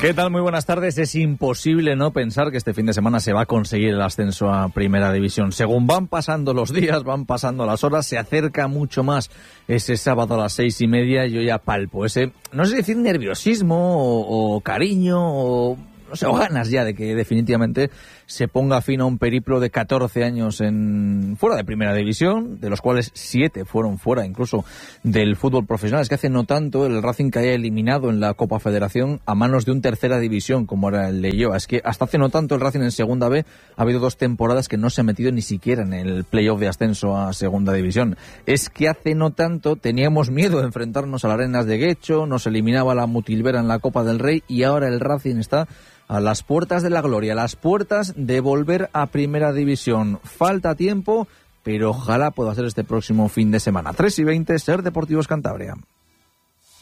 ¿Qué tal? Muy buenas tardes. Es imposible no pensar que este fin de semana se va a conseguir el ascenso a Primera División. Según van pasando los días, van pasando las horas, se acerca mucho más ese sábado a las 6:30. Yo ya palpo ese, no sé decir nerviosismo o cariño o ganas ya de que definitivamente se ponga fin a un periplo de 14 años fuera de Primera División, de los cuales 7 fueron fuera incluso del fútbol profesional. Es que hace no tanto el Racing caía eliminado en la Copa Federación a manos de un Tercera División como era el Leioa. Es que hasta hace no tanto el Racing en Segunda B ha habido 2 temporadas que no se ha metido ni siquiera en el playoff de ascenso a Segunda División. Es que hace no tanto teníamos miedo de enfrentarnos a las Arenas de Guecho, nos eliminaba la Mutilvera en la Copa del Rey y ahora el Racing está a las puertas de la gloria, a las puertas de volver a Primera División. Falta tiempo, pero ojalá pueda ser este próximo fin de semana. 3:20, Ser Deportivos Cantabria.